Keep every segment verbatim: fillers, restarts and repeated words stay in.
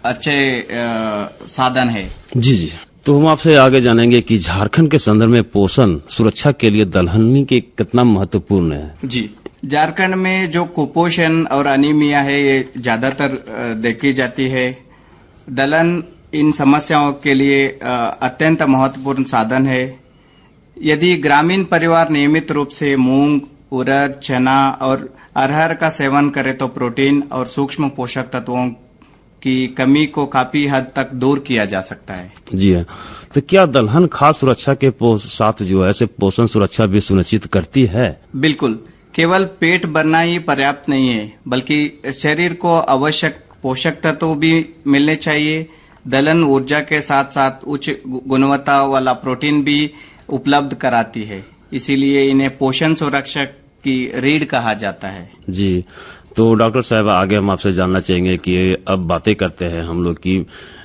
अच्छे साधन है। जी जी, तो हम आपसे आगे जानेंगे कि झारखंड के संदर्भ में पोषण सुरक्षा के लिए दलहनी के कितना महत्वपूर्ण है। जी, झारखंड में जो कुपोषण और अनीमिया है ये ज्यादातर देखी जाती है। दलहन इन समस्याओं के लिए अत्यंत महत्वपूर्ण साधन है। यदि ग्रामीण परिवार नियमित रूप से मूंग, उड़द, चना और अरहर का सेवन करे तो प्रोटीन और सूक्ष्म पोषक तत्वों की कमी को काफी हद तक दूर किया जा सकता है। जी है, तो क्या दलहन खाद्य सुरक्षा के साथ जो है पोषण सुरक्षा भी सुनिश्चित करती है? बिल्कुल, केवल पेट भरना ही पर्याप्त नहीं है, बल्कि शरीर को आवश्यक पोषक तत्व भी मिलने चाहिए। दलहन ऊर्जा के साथ साथ उच्च गुणवत्ता वाला प्रोटीन भी उपलब्ध कराती है, इसीलिए इन्हें पोषण सुरक्षा की रीढ़ कहा जाता है। जी, तो डॉक्टर साहब आगे हम आपसे जानना चाहेंगे कि अब बातें करते हैं हम लोग की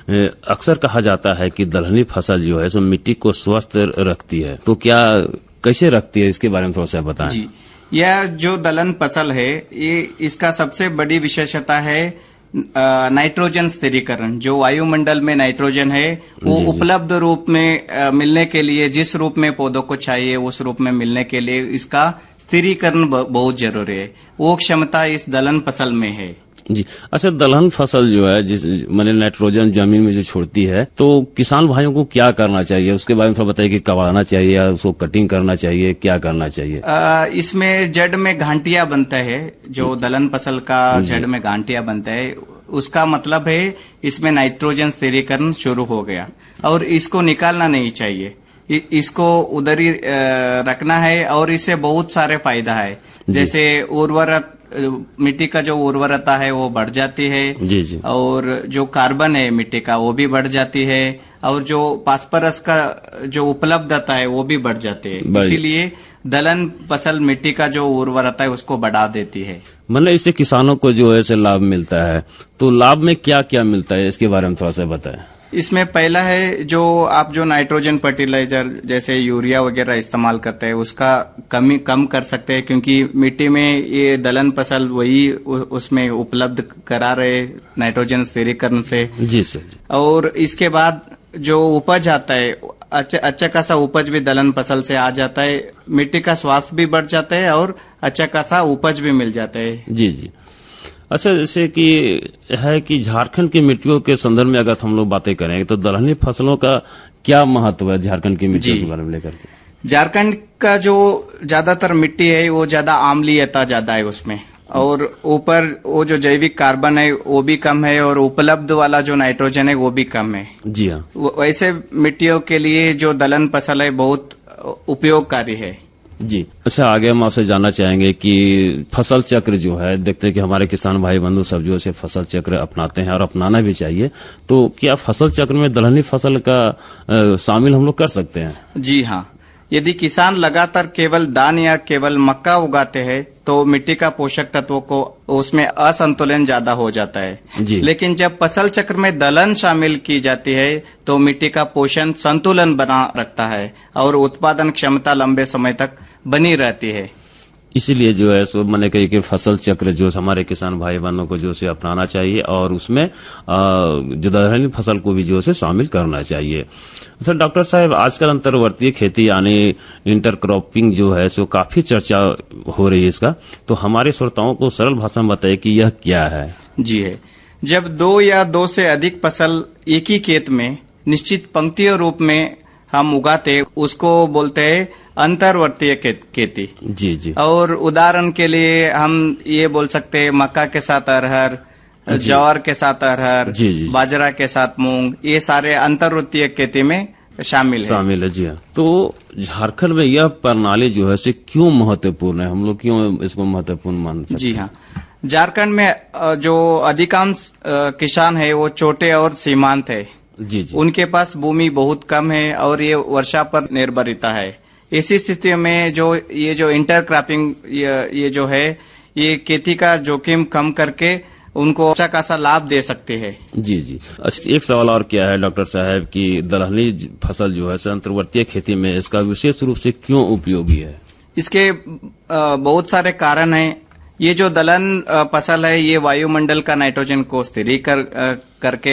अक्सर कहा जाता है कि दलहनी फसल जो है सो मिट्टी को स्वस्थ रखती है, तो क्या कैसे रखती है, इसके बारे में थोड़ा सा बताएं। जी, यह जो दलहन फसल है ये इसका सबसे बड़ी विशेषता है नाइट्रोजन स्थिरीकरण। जो वायुमंडल में नाइट्रोजन है वो जी, उपलब्ध रूप में आ, मिलने के लिए, जिस रूप में पौधों को चाहिए उस रूप में मिलने के लिए इसका स्थिरीकरण बहुत जरूरी है। वो क्षमता इस दलहन फसल में है। जी, अच्छा, दलहन फसल जो है जिस मैंने नाइट्रोजन जमीन में जो छोड़ती है, तो किसान भाइयों को क्या करना चाहिए, उसके बारे में थोड़ा बताइए कि कबाड़ना चाहिए या उसको कटिंग करना चाहिए, क्या करना चाहिए? आ, इसमें जड़ में घांटिया बनता है, जो दलहन फसल का जड़ में घांटिया बनता है, उसका मतलब है इसमें नाइट्रोजन स्थिरीकरण शुरू हो गया और इसको निकालना नहीं चाहिए, इसको उधर ही रखना है और इससे बहुत सारे फायदा है। जैसे उर्वरक, मिट्टी का जो उर्वरता है वो बढ़ जाती है जी जी, और जो कार्बन है मिट्टी का वो भी बढ़ जाती है और जो फास्फोरस का जो उपलब्धता है वो भी बढ़ जाती है। इसीलिए दलहन फसल मिट्टी का जो उर्वरता है उसको बढ़ा देती है। मतलब इससे किसानों को जो है से लाभ मिलता है, तो लाभ में क्या क्या मिलता है, इसके बारे में थोड़ा सा बताएं। इसमें पहला है जो आप जो नाइट्रोजन फर्टिलाइजर जैसे यूरिया वगैरह इस्तेमाल करते हैं उसका कमी कम कर सकते हैं, क्योंकि मिट्टी में ये दलहन फसल वही उसमें उपलब्ध करा रहे नाइट्रोजन स्थिरीकरण से। जी सर जी। और इसके बाद जो उपज आता है, अच्छा अच्छा खासा उपज भी दलहन फसल से आ जाता है, मिट्टी का स्वास्थ्य भी बढ़ जाता है और अच्छा खासा उपज भी मिल जाता है। जी जी, अच्छा, जैसे कि है कि झारखंड की मिट्टियों के संदर्भ में अगर हम लोग बातें करें तो दलहनी फसलों का क्या महत्व है झारखंड की मिट्टियों के बारे में लेकर के? झारखंड का जो ज्यादातर मिट्टी है वो ज्यादा आम्लीयता ज्यादा है उसमें, और ऊपर वो जो जैविक कार्बन है वो भी कम है और उपलब्ध वाला जो नाइट्रोजन है वो भी कम है। जी हाँ, वैसे मिट्टियों के लिए जो दलहन फसल है बहुत उपयोगकारी है। जी, अच्छा, आगे हम आपसे जानना चाहेंगे कि फसल चक्र जो है, देखते हैं कि हमारे किसान भाई बंधु सब जो है फसल चक्र अपनाते हैं और अपनाना भी चाहिए, तो क्या फसल चक्र में दलहनी फसल का शामिल हम लोग कर सकते हैं? जी हाँ, यदि किसान लगातार केवल धान या केवल मक्का उगाते हैं तो मिट्टी का पोषक तत्वों को उसमें असंतुलन ज्यादा हो जाता है जी। लेकिन जब फसल चक्र में दलहन शामिल की जाती है तो मिट्टी का पोषण संतुलन बना रखता है और उत्पादन क्षमता लंबे समय तक बनी रहती है। इसीलिए जो है सो मैंने कही कि फसल चक्र जो हमारे किसान भाई बहनों को जो से अपनाना चाहिए और उसमें जो दलहनी फसल को भी जो से शामिल करना चाहिए। सर डॉक्टर साहब, आजकल अंतर्वर्तीय खेती यानी इंटरक्रॉपिंग जो है सो काफी चर्चा हो रही है इसका, तो हमारे श्रोताओं को सरल भाषा में बताइए कि यह क्या है? जी है, जब दो या दो से अधिक फसल एक ही खेत में निश्चित पंक्तियों रूप में हम उगाते उसको बोलते हैं अंतर्वर्तीय खेती। जी जी। और उदाहरण के लिए हम ये बोल सकते हैं मक्का के साथ अरहर, ज्वार के साथ अरहर, बाजरा के साथ मूंग, ये सारे अंतर्वर्तीय खेती में शामिल है। शामिल है, जी हाँ। तो झारखंड में यह प्रणाली जो है क्यों महत्वपूर्ण है, हम लोग क्यों इसको महत्वपूर्ण मान सकते हैं? जी हाँ, झारखंड में जो अधिकांश किसान है वो छोटे और सीमांत है। जी जी। उनके पास भूमि बहुत कम है और ये वर्षा पर निर्भरता है। ऐसी स्थिति में जो ये जो इंटरक्रॉपिंग ये, ये जो है ये खेती का जोखिम कम करके उनको अच्छा खासा लाभ दे सकते हैं। जी जी। एक सवाल और क्या है डॉक्टर साहब कि दलहनी फसल जो है अंतर्वर्तीय खेती में इसका विशेष रूप से क्यों उपयोगी है? इसके बहुत सारे कारण हैं। ये जो दलहन फसल है ये वायुमंडल का नाइट्रोजन को स्थिरीकर करके